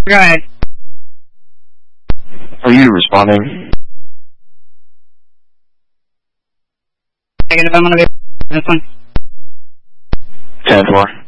Go ahead. Are you responding? Negative, I'm going to be this one. 10-4.